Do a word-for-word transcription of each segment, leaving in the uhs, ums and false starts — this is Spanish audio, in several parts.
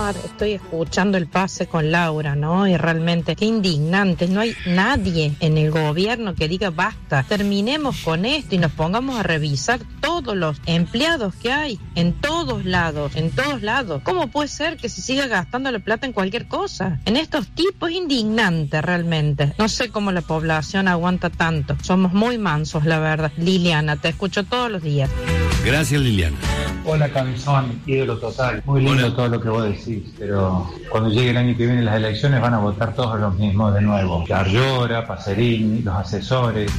Omar, estoy escuchando el pase con Laura, ¿no? Y realmente, qué indignante. No hay nadie en el gobierno que diga basta, terminemos con esto y nos pongamos a revisar todos los empleados que hay en todos lados, en todos lados. ¿Cómo puede ser que se siga gastando la plata en cualquier cosa? En estos tipos es indignante realmente. No sé cómo la población aguanta tanto. Somos muy mansos, la verdad. Liliana, te escucho todos los días. Gracias, Liliana. Hola, Cabezón, ídolo total. Muy lindo Hola. Todo lo que vos decís, pero cuando llegue el año que viene las elecciones van a votar todos los mismos de nuevo. Carllora, Pacerini, los asesores.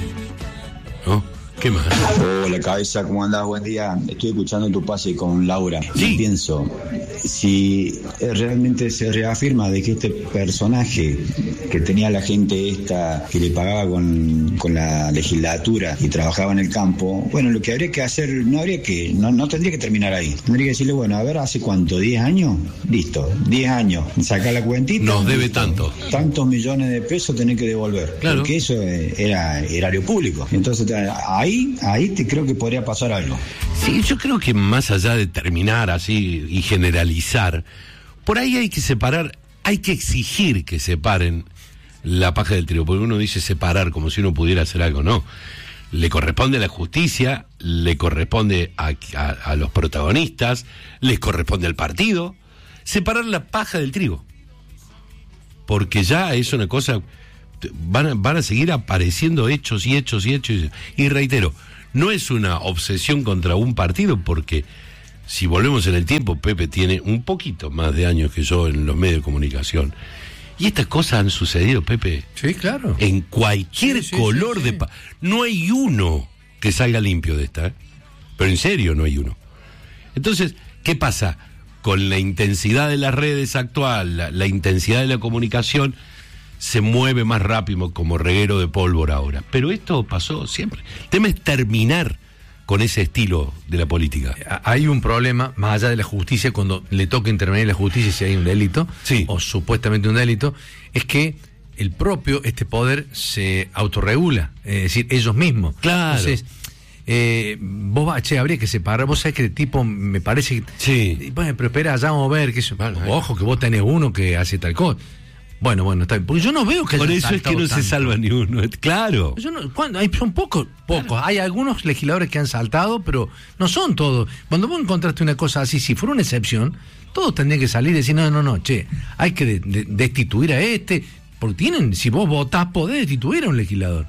¿No? ¿Qué más? Hola, Cabeza, ¿cómo andás? Buen día. Estoy escuchando tu pase con Laura. Sí. Y pienso, si realmente se reafirma de que este personaje que tenía la gente esta, que le pagaba con, con la legislatura y trabajaba en el campo, bueno, lo que habría que hacer, no habría que, no, no tendría que terminar ahí. Tendría que decirle, bueno, a ver, ¿hace cuánto? ¿diez años? Listo, diez años. Saca la cuentita. Nos debe tanto. Tantos millones de pesos tenés que devolver. Claro. Porque eso era erario público. Entonces, ahí Ahí, ahí te creo que podría pasar algo. Sí, yo creo que más allá de terminar así y generalizar, por ahí hay que separar, hay que exigir que separen la paja del trigo, porque uno dice separar como si uno pudiera hacer algo, no. Le corresponde a la justicia, le corresponde a, a, a los protagonistas, les corresponde al partido, separar la paja del trigo. Porque ya es una cosa... Van a, van a seguir apareciendo hechos y hechos y hechos. Y reitero, no es una obsesión contra un partido, porque si volvemos en el tiempo, Pepe tiene un poquito más de años que yo en los medios de comunicación. Y estas cosas han sucedido, Pepe. Sí, claro. En cualquier sí, sí, color sí, sí. de... Pa- no hay uno que salga limpio de esta, ¿eh? Pero en serio no hay uno. Entonces, ¿qué pasa? Con la intensidad de las redes actual, la, la intensidad de la comunicación... se mueve más rápido como reguero de pólvora ahora. Pero esto pasó siempre. El tema es terminar con ese estilo de la política. Hay un problema, más allá de la justicia, cuando le toca intervenir la justicia si hay un delito, sí. o supuestamente un delito, es que el propio, este poder, se autorregula, es decir, ellos mismos. Claro. Entonces, eh, vos vas, che, habría que separar, vos sabés que el tipo me parece que... Sí. Bueno, pero espera, ya vamos a ver, que eso, bueno, ojo, que vos tenés uno que hace tal cosa. Bueno, bueno, está bien. Porque yo no veo que por eso es que no tanto. se salva ni uno, claro. Yo no, ¿cuándo? Hay, son pocos, pocos. Claro. Hay algunos legisladores que han saltado, pero no son todos. Cuando vos encontraste una cosa así, si fuera una excepción, todos tendrían que salir y decir, no, no, no, che, hay que de, de, destituir a este, porque tienen, si vos votás, podés destituir a un legislador.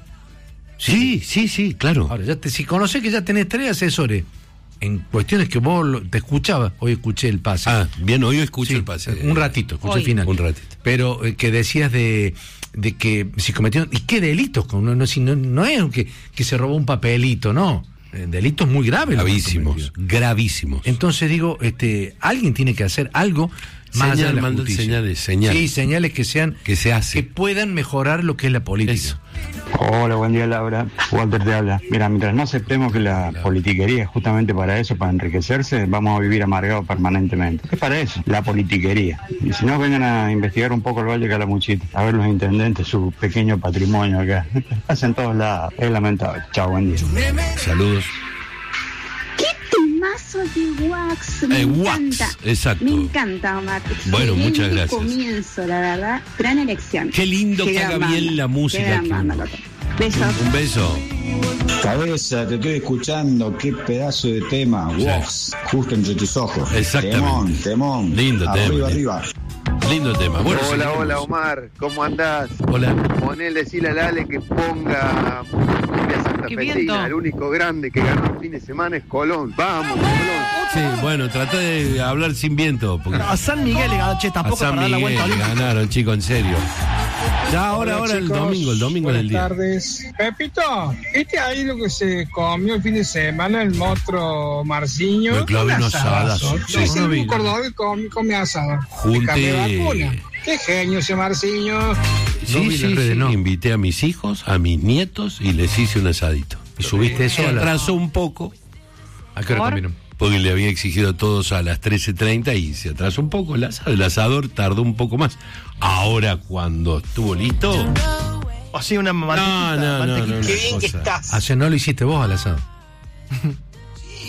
Sí, sí, sí, claro. Ahora, ya te, si conocés que ya tenés tres asesores en cuestiones que vos lo, te escuchabas, hoy escuché el pase. Ah, bien, hoy escuché sí, el pase. Un ratito, escuché el final. Un ratito. Pero eh, que decías de, de que si cometieron... ¿Y qué delitos? No, no, no, no es que, que se robó un papelito, no. Eh, delitos muy graves. Gravísimos, gravísimos. Entonces digo, este, alguien tiene que hacer algo más allá de la justicia. Señales, señales. Sí, señales que sean... Que se hace. Que puedan mejorar lo que es la política. Eso. Hola, buen día, Laura. Walter te habla. Mira, mientras no aceptemos que la Hola. politiquería es justamente para eso, para enriquecerse, vamos a vivir amargados permanentemente. Es para eso, la politiquería. Y si no, vengan a investigar un poco el Valle Calamuchita, a ver los intendentes, su pequeño patrimonio acá. Hacen todos lados. Es lamentable. Chao, buen día. Saludos. Temazo de Wax, me eh, encanta. Wax, exacto. Me encanta, Omar. Bueno, Excelente muchas gracias. Comienzo, la verdad, gran elección. Qué lindo Qué que haga bien banda. La música. Qué banda, Besos. Un, un beso. Cabeza, te estoy escuchando, qué pedazo de tema. Sí. Wax, justo entre tus ojos. Exactamente. Temón, temón. Lindo arriba, tema. Arriba, arriba. Lindo tema. Bueno, hola, seguimos. Hola, Omar. ¿Cómo andás? Hola. Ponele, decirle a Lale que ponga cumbia santafesina. El único grande que ganó el fin de semana es Colón. Vamos, Colón. Sí, bueno, traté de hablar sin viento. Porque... A San Miguel le ganó, che, tampoco a San para dar la Miguel vuelta olímpica. Ganaron, chicos, en serio. Ya, ahora, Hola, ahora chicos. el domingo, el domingo del día. Buenas tardes. Pepito, ¿viste ahí lo que se comió el fin de semana el monstruo Marciño? Me clavé un asadazo. Sí, sí, un cordobés come, come asado. Junté... Qué genio ese Marciño. Sí, no sí, sí, sí. No. Invité a mis hijos, a mis nietos y les hice un asadito. ¿Y subiste eso? Se atrasó un poco. ¿A qué hora comieron? Porque le había exigido a todos a las trece treinta y se atrasó un poco el asado. El asador tardó un poco más. Ahora, cuando estuvo listo... O sea, una mantequita. No, no, no, no, Qué no, bien cosa. que estás. Ayer no lo hiciste vos al asado.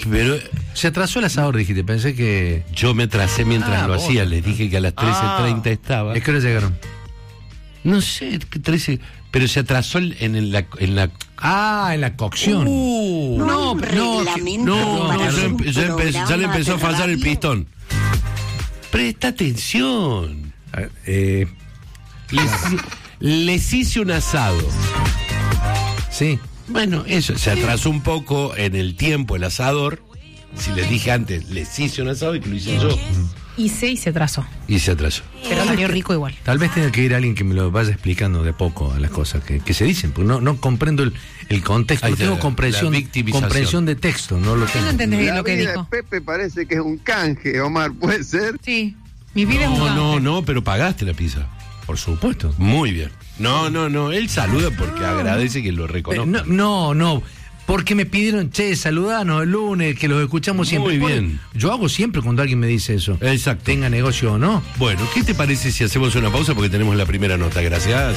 Pero se atrasó el asador, dijiste, pensé que... Yo me atrasé mientras Ah, lo vos. hacía, les dije que a las trece treinta estaba. ¿Es que hora llegaron? No sé, trece, pero se atrasó el- en, el- la, en la... Ah, en la cocción. Uh, no, No, pero no, reglamento no, para no, hacer ya, un empe- ya empe- ya le empezó a programa de fallar el radio. pistón. Presta atención. Eh, Les, les hice un asado. sí. Bueno, eso, se atrasó un poco en el tiempo el asador. Si les dije antes, les hice un asado y que lo hice yo. Hice y se atrasó. Y se atrasó. Pero salió rico igual. Tal vez tenga que ir alguien que me lo vaya explicando de a poco a las cosas que, que se dicen, porque no, no comprendo el, el contexto. Ahí No está, tengo la comprensión, victimización. comprensión de texto, no lo ¿Qué tengo. no entendés bien La lo que vida dijo? de Pepe parece que es un canje, Omar, ¿puede ser? Sí. Mi vida es un No, canje. no, no, pero pagaste la pizza. Por supuesto. Muy bien. No, no, no, él saluda porque agradece que lo Eh, reconozca. No, no, no. Porque me pidieron, che, saludanos el lunes, que los escuchamos siempre. Muy bien. Bueno, yo hago siempre cuando alguien me dice eso. Exacto. Tenga negocio o no. Bueno, ¿qué te parece si hacemos una pausa? Porque tenemos la primera nota. Gracias.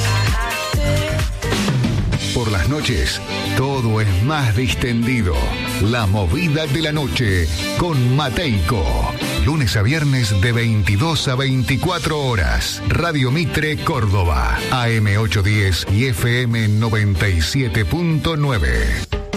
Por las noches, todo es más distendido. La movida de la noche con Mateico. Lunes a viernes de veintidós a veinticuatro horas. Radio Mitre, Córdoba. A M ochocientos diez y F M noventa y siete punto nueve.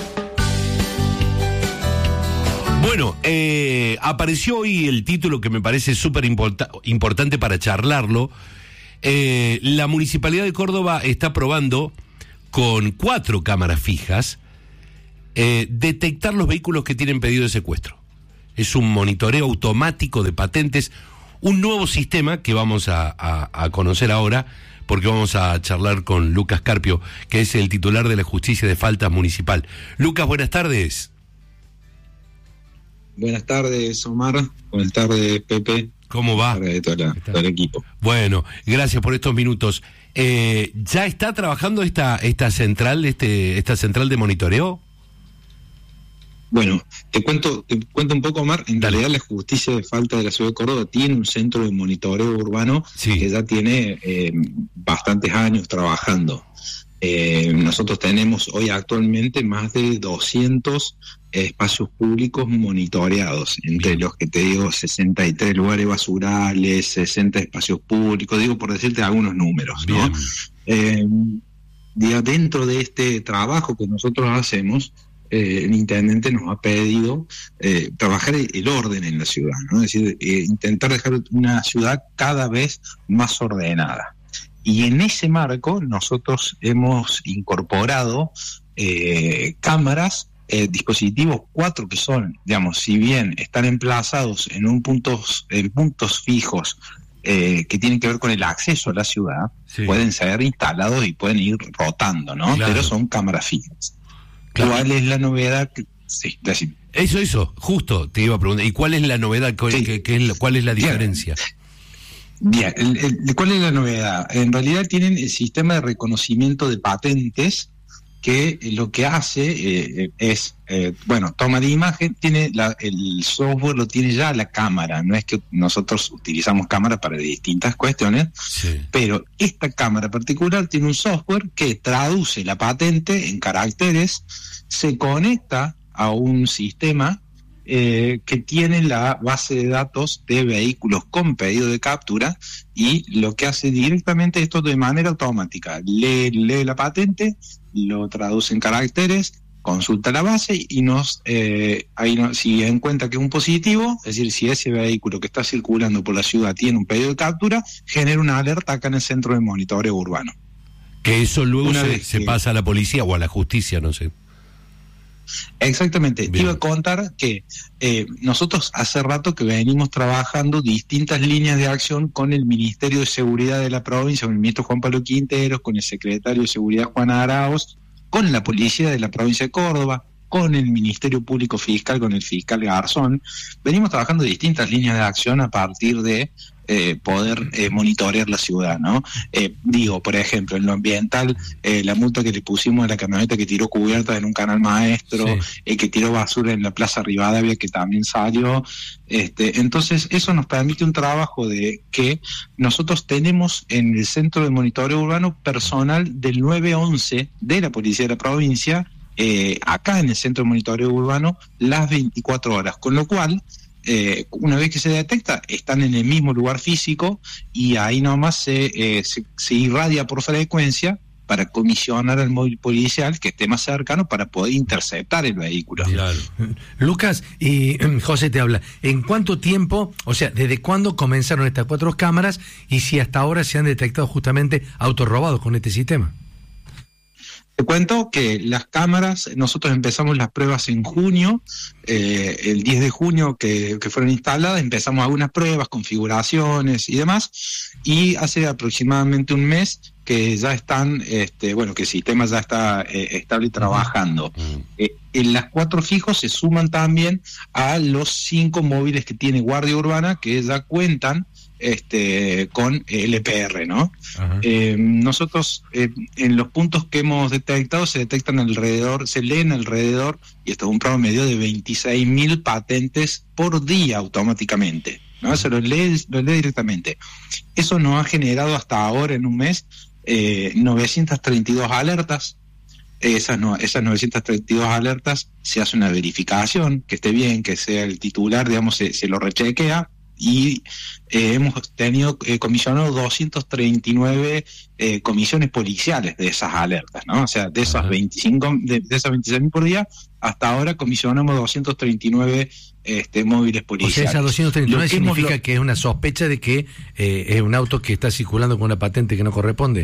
Bueno, eh, apareció hoy el título que me parece súper importa- importante para charlarlo. Eh, la Municipalidad de Córdoba está probando con cuatro cámaras fijas eh, detectar los vehículos que tienen pedido de secuestro. Es un monitoreo automático de patentes, un nuevo sistema que vamos a, a- a conocer ahora, porque vamos a charlar con Lucas Carpio, que es el titular de la Justicia de Faltas Municipal. Lucas, buenas tardes. Buenas tardes, Omar. Buenas tardes, Pepe. ¿Cómo va? De todo, la- todo el equipo. Bueno, gracias por estos minutos. Eh, ¿Ya está trabajando esta esta central, este esta central de monitoreo? Bueno, te cuento, te cuento un poco, Omar. En realidad, la Justicia de Falta de la Ciudad de Córdoba tiene un centro de monitoreo urbano que ya tiene eh, bastantes años trabajando. Eh, nosotros tenemos hoy actualmente más de doscientos espacios públicos monitoreados, entre los que te digo sesenta y tres lugares basurales, sesenta espacios públicos, digo por decirte algunos números, ¿no? Eh, diga, dentro de este trabajo que nosotros hacemos, eh, el intendente nos ha pedido eh, trabajar el orden en la ciudad, ¿no? Es decir, eh, intentar dejar una ciudad cada vez más ordenada. Y en ese marco nosotros hemos incorporado eh, cámaras, eh, dispositivos cuatro que son, digamos, si bien están emplazados en un puntos, en puntos fijos eh, que tienen que ver con el acceso a la ciudad, Sí. pueden ser instalados y pueden ir rotando, ¿no? Claro. Pero son cámaras fijas. Claro. ¿Cuál es la novedad? Que, sí, decime. Eso, eso, justo te iba a preguntar. ¿Y cuál es la novedad? ¿Cuál, que- que es la- cuál es la diferencia? Bien, el- el- ¿cuál es la novedad? En realidad tienen el sistema de reconocimiento de patentes que eh, lo que hace eh, es, eh, bueno, toma de imagen, tiene la- el software lo tiene ya la cámara, no es que nosotros utilizamos cámara para distintas cuestiones, pero esta cámara particular tiene un software que traduce la patente en caracteres, se conecta a un sistema eh, que tiene la base de datos de vehículos con pedido de captura y lo que hace directamente esto de manera automática. Lee, lee la patente, lo traduce en caracteres, consulta la base y nos eh, ahí no, si encuentra que es un positivo, es decir, si ese vehículo que está circulando por la ciudad tiene un pedido de captura, genera una alerta acá en el centro de monitoreo urbano. Que eso luego Una se, vez se que- pasa a la policía o a la justicia, no sé. Exactamente, te iba a contar que eh, nosotros hace rato que venimos trabajando distintas líneas de acción con el Ministerio de Seguridad de la provincia, con el ministro Juan Pablo Quinteros, con el secretario de Seguridad Juan Arauz, con la policía de la provincia de Córdoba, con el Ministerio Público Fiscal, con el fiscal Garzón. Venimos trabajando distintas líneas de acción a partir de eh, poder eh, monitorear la ciudad, ¿no? Eh, digo, por ejemplo, en lo ambiental, eh, la multa que le pusimos a la camioneta que tiró cubierta en un canal maestro, Sí. eh, que tiró basura en la Plaza Rivadavia, que también salió. Este, entonces, eso nos permite un trabajo de que nosotros tenemos en el Centro de Monitoreo Urbano personal del nueve once de la Policía de la Provincia, eh, acá en el centro de monitoreo urbano las veinticuatro horas, con lo cual eh, una vez que se detecta están en el mismo lugar físico y ahí nomás se, eh, se, se irradia por frecuencia para comisionar al móvil policial que esté más cercano para poder interceptar el vehículo. Claro. Lucas, y José te habla, ¿en cuánto tiempo, o sea, desde cuándo comenzaron estas cuatro cámaras y si hasta ahora se han detectado justamente autos robados con este sistema? Te cuento que las cámaras, nosotros empezamos las pruebas en junio, eh, el diez de junio que, que fueron instaladas, empezamos algunas pruebas, configuraciones y demás, y hace aproximadamente un mes que ya están, este, bueno, que el sistema ya está eh, estable y trabajando. Uh-huh. Eh, en las cuatro fijos se suman también a los cinco móviles que tiene Guardia Urbana, que ya cuentan este con L P R, ¿no? Uh-huh. Eh, nosotros eh, en los puntos que hemos detectado se detectan alrededor, se leen alrededor, y esto es un promedio de veintiséis mil patentes por día automáticamente, ¿no? Uh-huh. Se lo lee, lo lee directamente. Eso nos ha generado hasta ahora en un mes eh, novecientas treinta y dos alertas. Esas, no, esas novecientas treinta y dos alertas se hace una verificación, que esté bien, que sea el titular, digamos, se, se lo rechequea. Y eh, hemos tenido eh, comisionado doscientas treinta y nueve eh, comisiones policiales de esas alertas, ¿no? O sea, de esas veinticinco, de, de esas veintiséis mil por día, hasta ahora comisionamos doscientos treinta y nueve este, móviles policiales. O sea, esas doscientos treinta y nueve significa lo... que es una sospecha de que eh, es un auto que está circulando con una patente que no corresponde.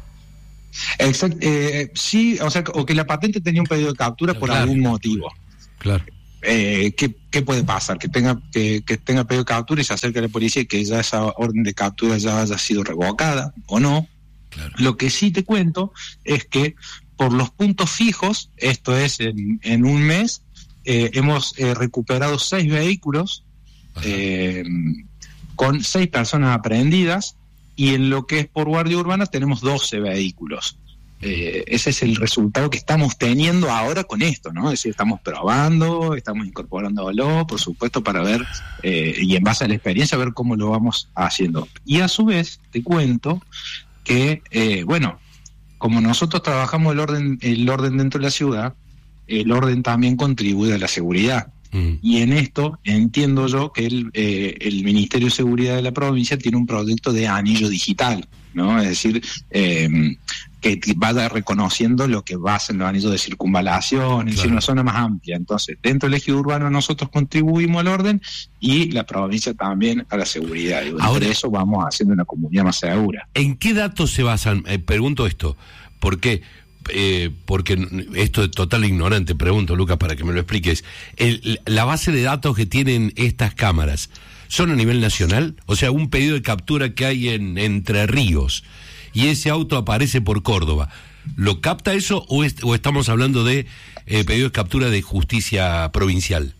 Exacto, eh, sí, o sea, o que la patente tenía un pedido de captura por claro, algún motivo. Claro. Eh, ¿qué, ¿Qué puede pasar? Que tenga que, que tenga pedido de captura y se acerque a la policía y que ya esa orden de captura ya haya sido revocada o no. Claro. Lo que sí te cuento es que por los puntos fijos, esto es en, en un mes, eh, hemos eh, recuperado seis vehículos eh, con seis personas aprehendidas, y en lo que es por Guardia Urbana tenemos doce vehículos. Eh, ese es el resultado que estamos teniendo ahora con esto, ¿no? Es decir, estamos probando, estamos incorporándolo, por supuesto, para ver, eh, y en base a la experiencia, ver cómo lo vamos haciendo. Y a su vez, te cuento que, eh, bueno, como nosotros trabajamos el orden, el orden dentro de la ciudad, el orden también contribuye a la seguridad. Mm. Y en esto entiendo yo que el, eh, el Ministerio de Seguridad de la provincia tiene un proyecto de anillo digital, ¿no? Es decir, eh, que vaya reconociendo lo que va a ser los anillos de circunvalación, es decir, una zona más amplia. Entonces, dentro del ejido urbano nosotros contribuimos al orden y la provincia también a la seguridad. Y por eso vamos haciendo una comunidad más segura. ¿En qué datos se basan? Eh, pregunto esto, ¿por qué? Eh, porque esto es total ignorante, pregunto, Lucas, para que me lo expliques. El, la base de datos que tienen estas cámaras, ¿son a nivel nacional? O sea, un pedido de captura que hay en Entre Ríos y ese auto aparece por Córdoba, ¿lo capta eso o, es, o estamos hablando de eh, pedido de captura de justicia provincial?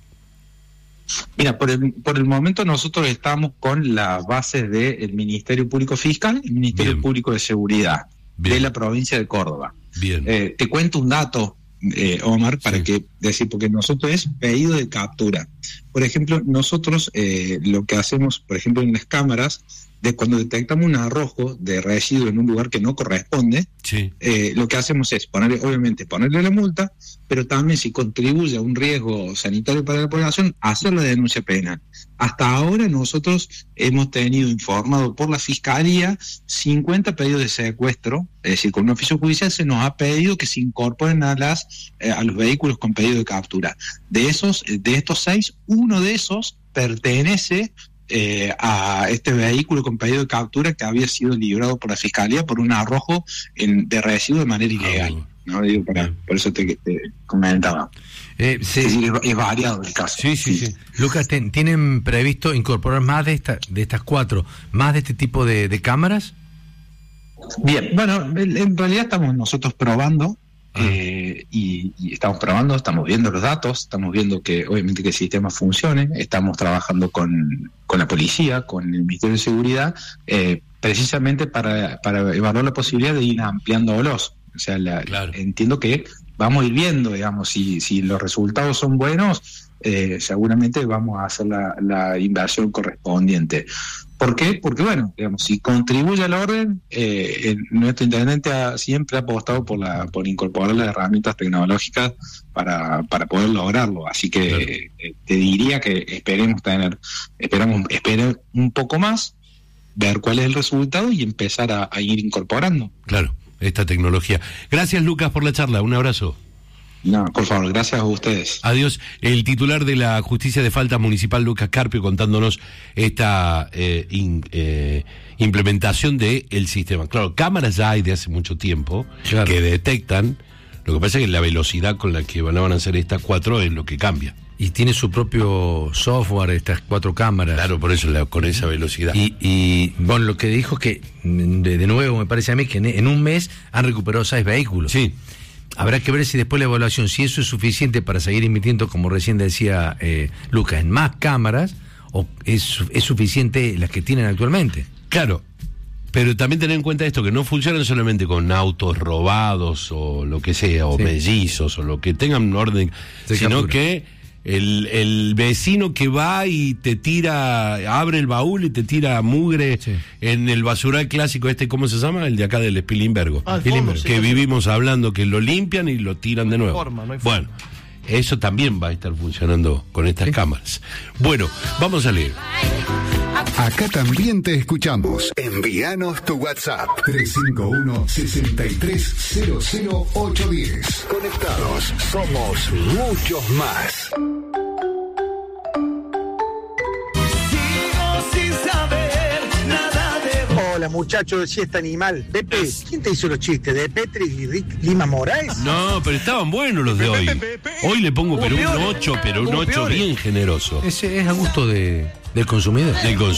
Mira, por el, por el momento nosotros estamos con las bases del Ministerio Público Fiscal y el Ministerio Bien. Público de Seguridad Bien. De la provincia de Córdoba. Bien. Eh, te cuento un dato, eh, Omar, para sí. que decir, porque nosotros es pedido de captura. Por ejemplo, nosotros eh, lo que hacemos, por ejemplo, en las cámaras, de cuando detectamos un arrojo de residuo en un lugar que no corresponde, sí. eh, lo que hacemos es ponerle, obviamente, ponerle la multa, pero también si contribuye a un riesgo sanitario para la población, hacer la denuncia penal. Hasta ahora nosotros hemos tenido informado por la Fiscalía cincuenta pedidos de secuestro, es decir, con un oficio judicial se nos ha pedido que se incorporen a las eh, a los vehículos con pedido de captura. De esos, de estos seis, uno de esos pertenece Eh, a este vehículo con pedido de captura que había sido librado por la Fiscalía por un arrojo en, de residuo de manera ilegal. Ah, ¿no? Digo, para, por eso te, te comentaba. Eh, sí. Es decir, es, es variado el caso. Sí, sí, sí. sí. Lucas, ten, ¿tienen previsto incorporar más de, esta, de estas cuatro, más de este tipo de, de cámaras? Bien, bueno, en, en realidad estamos nosotros probando. Eh, y, y estamos probando, estamos viendo los datos, estamos viendo que obviamente que el sistema funcione, estamos trabajando con, con la policía, con el Ministerio de Seguridad, eh, precisamente para, para evaluar la posibilidad de ir ampliándolos. O sea, la, claro. entiendo que vamos a ir viendo, digamos, si, si los resultados son buenos, eh, seguramente vamos a hacer la, la inversión correspondiente. ¿Por qué? Porque, bueno, digamos, si contribuye al orden, eh, nuestro intendente ha, siempre ha apostado por la por incorporar las herramientas tecnológicas para, para poder lograrlo. Así que claro. eh, te diría que esperemos tener, esperamos esperar un poco más, ver cuál es el resultado y empezar a, a ir incorporando. Claro, esta tecnología. Gracias, Lucas, por la charla. Un abrazo. No, por favor, gracias a ustedes. Adiós. El titular de la Justicia de Faltas Municipal, Lucas Carpio, contándonos esta eh, in, eh, implementación del sistema. Claro, cámaras ya hay de hace mucho tiempo claro. que detectan. Lo que pasa es que la velocidad con la que van a hacer estas cuatro es lo que cambia. Y tiene su propio software, estas cuatro cámaras. Claro, por eso la, con esa velocidad. Y, y bueno, lo que dijo es que, de, de nuevo, me parece a mí que en, en un mes han recuperado seis vehículos. Sí. Habrá que ver si después la evaluación, si eso es suficiente para seguir invirtiendo, como recién decía eh, Lucas, en más cámaras, o es, es suficiente las que tienen actualmente. Claro, pero también tener en cuenta esto, que no funcionan solamente con autos robados o lo que sea, o sí. mellizos, o lo que tengan un orden, Se sino captura. que el, el vecino que va y te tira, abre el baúl y te tira mugre sí. en el basural clásico este, ¿cómo se llama? El de acá del Spilimbergo, ah, fondo, sí, que sí, vivimos sí. hablando, que lo limpian y lo tiran de nuevo. No hay forma, no hay forma. Bueno, eso también va a estar funcionando con estas sí. cámaras. Bueno, vamos a leer. Acá también te escuchamos. Envíanos tu WhatsApp tres cinco uno, seis tres cero cero ocho uno cero. Conectados, somos muchos más. Hola muchachos de Siesta Animal. Pepe, ¿quién te hizo los chistes? ¿De Petri y Rick Lima Moraes? No, pero estaban buenos los de hoy. Hoy le pongo pero un ocho, pero un ocho bien generoso. Ese es a gusto de, del consumidor. Del consumidor.